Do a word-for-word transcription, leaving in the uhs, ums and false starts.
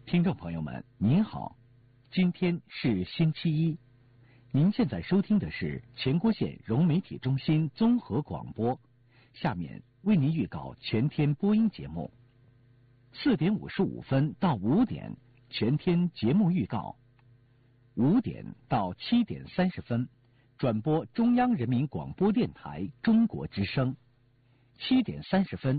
听众朋友们，您好，今天是星期一，您现在收听的是前郭县融媒体中心综合广播，下面为您预告全天播音节目。四点五十五分到五点，全天节目预告；五点到七点三十分，转播中央人民广播电台中国之声；七点三十分